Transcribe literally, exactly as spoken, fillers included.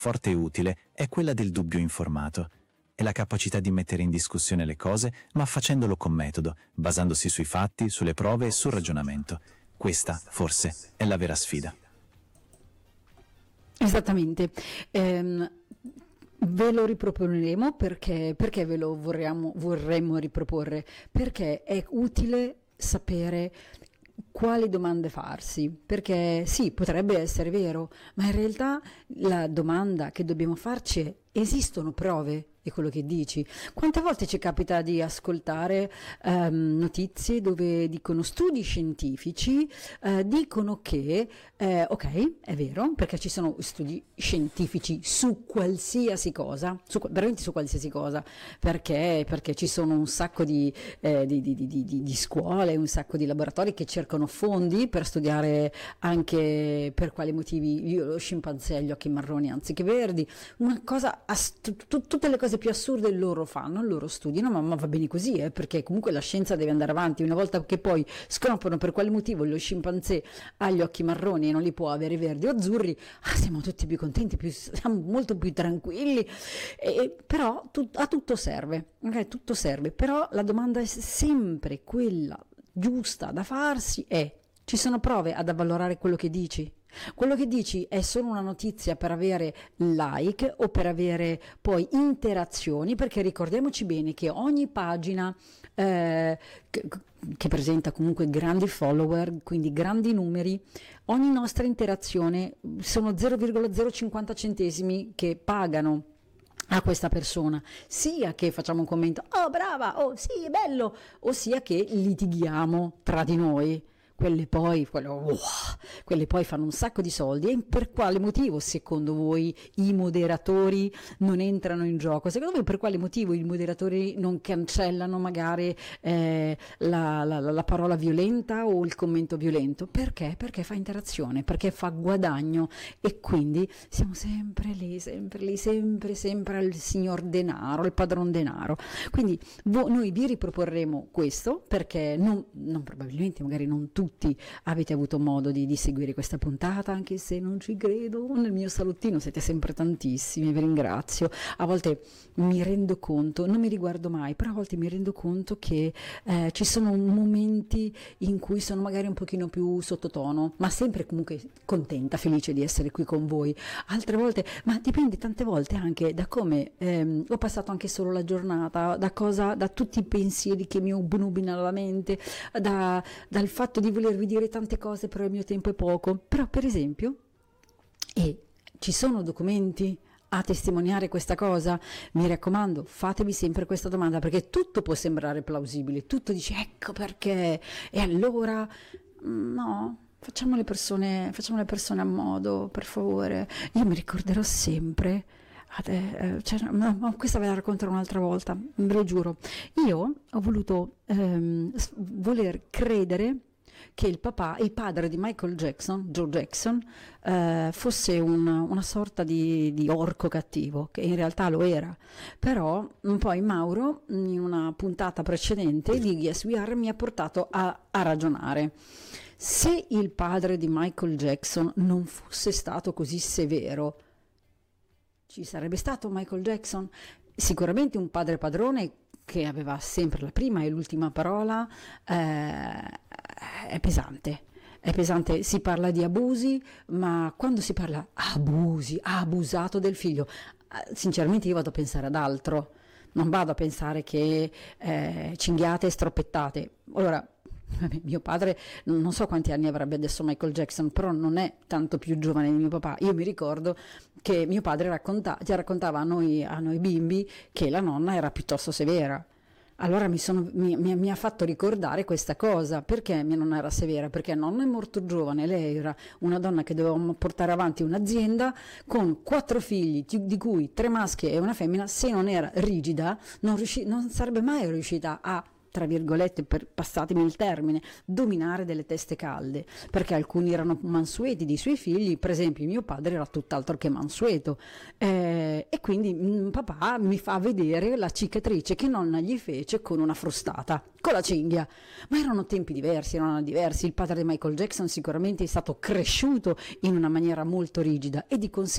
forte e utile è quella del dubbio informato. È la capacità di mettere in discussione le cose, ma facendolo con metodo, basandosi sui fatti, sulle prove e sul ragionamento. Questa, forse, è la vera sfida. Esattamente. Ehm, ve lo riproporremo perché, perché ve lo vorremmo, vorremmo riproporre? Perché è utile sapere quali domande farsi, perché sì, potrebbe essere vero, ma in realtà la domanda che dobbiamo farci è: esistono prove di quello che dici? Quante volte ci capita di ascoltare ehm, notizie dove dicono studi scientifici eh, dicono che eh, ok, è vero, perché ci sono studi scientifici su qualsiasi cosa, su, veramente su qualsiasi cosa, perché, perché ci sono un sacco di, eh, di, di, di, di, di scuole, un sacco di laboratori che cercano fondi per studiare anche per quali motivi io lo scimpanzé ha gli occhi marroni anziché verdi, una cosa, t- t- tutte le cose più assurde loro fanno, loro studiano, ma, ma va bene così, eh, perché comunque la scienza deve andare avanti. Una volta che poi scoprono per quale motivo lo scimpanzé ha gli occhi marroni e non li può avere verdi o azzurri, ah, siamo tutti più contenti, più, siamo molto più tranquilli, e, però tu, a tutto serve, okay? Tutto serve, però la domanda è sempre quella giusta da farsi è: ci sono prove ad avvalorare quello che dici? Quello che dici è solo una notizia per avere like o per avere poi interazioni? Perché ricordiamoci bene che ogni pagina eh, che, che presenta comunque grandi follower, quindi grandi numeri, ogni nostra interazione sono zero virgola zero cinquanta centesimi che pagano a questa persona, sia che facciamo un commento oh brava, oh sì è bello, o sia che litighiamo tra di noi. Quelle poi, quello, wow, quelle poi fanno un sacco di soldi. E per quale motivo, secondo voi, i moderatori non entrano in gioco? Secondo voi per quale motivo i moderatori non cancellano magari eh, la, la, la parola violenta o il commento violento? Perché? Perché fa interazione, perché fa guadagno, e quindi siamo sempre lì, sempre lì, sempre, sempre al signor denaro, al padron denaro. Quindi vo- noi vi riproporremo questo, perché non, non probabilmente, magari non tutti avete avuto modo di, di seguire questa puntata, anche se non ci credo. Nel mio salottino siete sempre tantissimi, vi ringrazio. A volte mi rendo conto, non mi riguardo mai, però a volte mi rendo conto che eh, ci sono momenti in cui sono magari un pochino più sottotono, ma sempre comunque contenta, felice di essere qui con voi. Altre volte, ma dipende tante volte anche da come ehm, ho passato anche solo la giornata, da cosa, da tutti i pensieri che mi obnubilano la mente, da, dal fatto di volervi dire tante cose, però il mio tempo è poco. Però per esempio, e ci sono documenti a testimoniare questa cosa? Mi raccomando, fatevi sempre questa domanda, perché tutto può sembrare plausibile, tutto dice ecco perché, e allora no, facciamo le persone, facciamo le persone a modo, per favore. Io mi ricorderò sempre. Eh, cioè, ma, ma questa ve la racconterò un'altra volta, ve lo giuro. Io ho voluto ehm, voler credere che il papà, il padre di Michael Jackson, Joe Jackson, eh, fosse un, una sorta di, di orco cattivo, che in realtà lo era. Però poi Mauro, in una puntata precedente di Yes We Are, mi ha portato a, a ragionare. Se il padre di Michael Jackson non fosse stato così severo, ci sarebbe stato Michael Jackson? Sicuramente un padre padrone che aveva sempre la prima e l'ultima parola. eh, è pesante, è pesante, si parla di abusi, ma quando si parla abusi, ha abusato del figlio, sinceramente io vado a pensare ad altro, non vado a pensare che eh, cinghiate e stroppettate. Allora, mio padre, non so quanti anni avrebbe adesso Michael Jackson, però non è tanto più giovane di mio papà. Io mi ricordo che mio padre racconta, raccontava a noi, a noi bimbi che la nonna era piuttosto severa. Allora mi, sono, mi, mi, mi ha fatto ricordare questa cosa. Perché mia nonna era severa? Perché nonna è molto giovane, lei era una donna che doveva portare avanti un'azienda con quattro figli, di cui tre maschi e una femmina. Se non era rigida non, riusci, non sarebbe mai riuscita a, tra virgolette, per, passatemi il termine, dominare delle teste calde, perché alcuni erano mansueti dei suoi figli. Per esempio mio padre era tutt'altro che mansueto, eh, e quindi mh, papà mi fa vedere la cicatrice che nonna gli fece con una frustata, con la cinghia. Ma erano tempi diversi, erano diversi. Il padre di Michael Jackson sicuramente è stato cresciuto in una maniera molto rigida, e di conseguenza